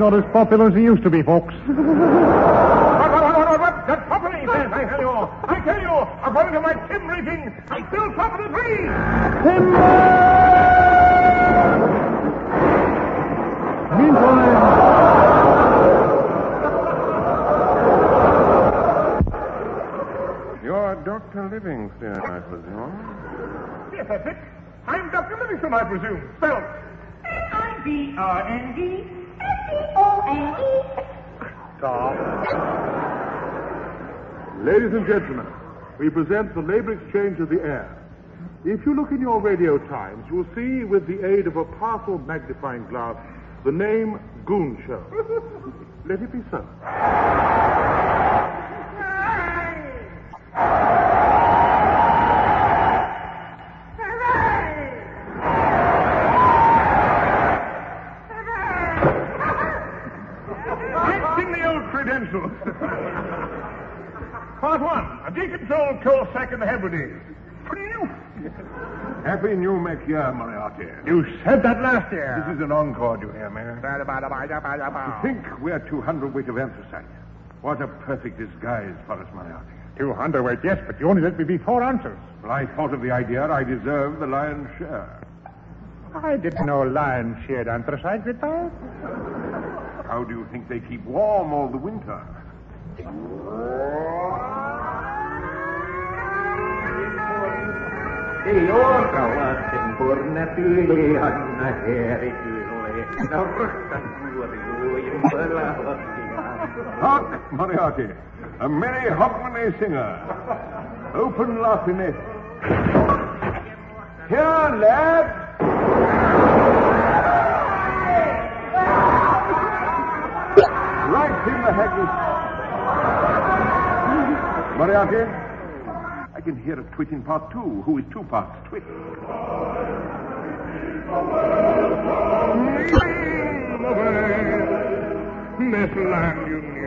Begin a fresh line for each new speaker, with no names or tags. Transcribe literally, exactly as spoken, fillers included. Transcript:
not as popular as he used to be, folks.
What, what, what, what, what? That's property, says, I tell you. I tell you, according to my Tim briefing, I'm still property free.
Timber! Meantime...
You're Doctor Livingston, I presume?
Yes, that's it. I'm Doctor Livingston, I presume. Spelled
N I V R N D S C O N E.
Stop.
Ladies and gentlemen, we present the labor exchange of the air. If you look in your radio times, you will see, with the aid of a powerful magnifying glass, the name Goon Show. Let it be so.
Credentials. Part one, a decontrolled coal sack in the Hebrides.
Happy New Make Year, Moriarty.
You said that last year.
This is an encore, you hear me? To think we're two hundredweight of anthracite. What a perfect disguise for us, Moriarty.
Two hundredweight, yes, but you only let me be four ounces.
Well, I thought of the idea I deserved the lion's share.
I didn't know lions shared anthracite with us.
How do you think they keep warm all the winter?
Ei orkalasten purna tyyli Hanna Heerikille. No rakkas nuori luojen palavattiaan.
Hark, Moriarty. A merry Hogmanay singer. Open laughing. Here, lads. Right in the haggis. Moriarty, I can hear a twit in part two. Who is two parts twit?
This land